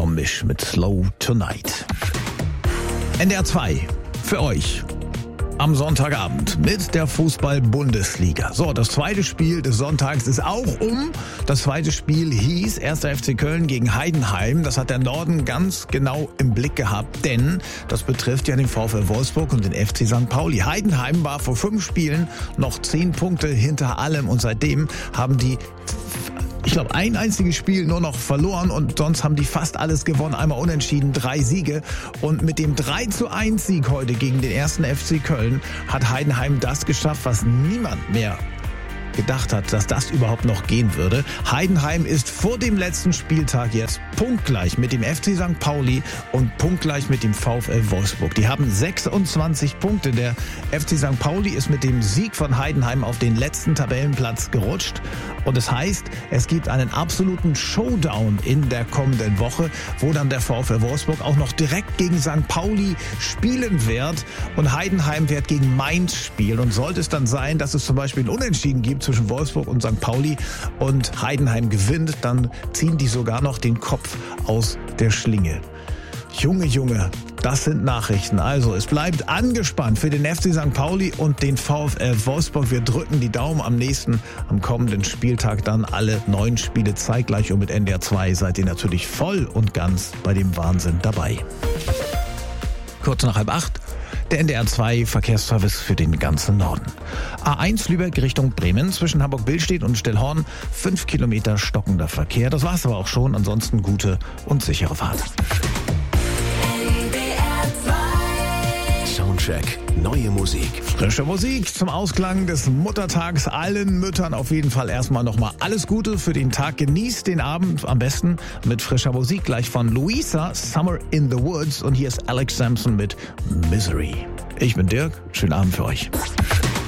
John Misch mit Slow Tonight. NDR 2 für euch am Sonntagabend mit der Fußball-Bundesliga. So, das zweite Spiel des Sonntags ist auch um. Das zweite Spiel hieß 1. FC Köln gegen Heidenheim. Das hat der Norden ganz genau im Blick gehabt, denn das betrifft ja den VfL Wolfsburg und den FC St. Pauli. Heidenheim war vor 5 Spielen noch 10 Punkte hinter allem und seitdem haben die, ich glaube, ein einziges Spiel nur noch verloren und sonst haben die fast alles gewonnen. Einmal unentschieden, 3 Siege. Und mit dem 3:1 Sieg heute gegen den 1. FC Köln hat Heidenheim das geschafft, was niemand mehr gedacht hat, dass das überhaupt noch gehen würde. Heidenheim ist vor dem letzten Spieltag jetzt punktgleich mit dem FC St. Pauli und punktgleich mit dem VfL Wolfsburg. Die haben 26 Punkte. Der FC St. Pauli ist mit dem Sieg von Heidenheim auf den letzten Tabellenplatz gerutscht. Und das heißt, es gibt einen absoluten Showdown in der kommenden Woche, wo dann der VfL Wolfsburg auch noch direkt gegen St. Pauli spielen wird. Und Heidenheim wird gegen Mainz spielen. Und sollte es dann sein, dass es zum Beispiel ein Unentschieden gibt zwischen Wolfsburg und St. Pauli und Heidenheim gewinnt, dann ziehen die sogar noch den Kopf aus der Schlinge. Junge, das sind Nachrichten. Also, es bleibt angespannt für den FC St. Pauli und den VfL Wolfsburg. Wir drücken die Daumen am kommenden Spieltag dann alle 9 Spiele zeitgleich und mit NDR 2 seid ihr natürlich voll und ganz bei dem Wahnsinn dabei. Kurz nach 7:30. Der NDR 2 Verkehrsservice für den ganzen Norden. A1 Lübeck Richtung Bremen zwischen Hamburg-Billstedt und Stellhorn. 5 Kilometer stockender Verkehr. Das war's aber auch schon. Ansonsten gute und sichere Fahrt. Soundcheck. Neue Musik. Frische Musik zum Ausklang des Muttertags. Allen Müttern auf jeden Fall erstmal nochmal alles Gute für den Tag. Genießt den Abend am besten mit frischer Musik. Gleich von Luisa, Summer in the Woods. Und hier ist Alex Sampson mit Misery. Ich bin Dirk. Schönen Abend für euch.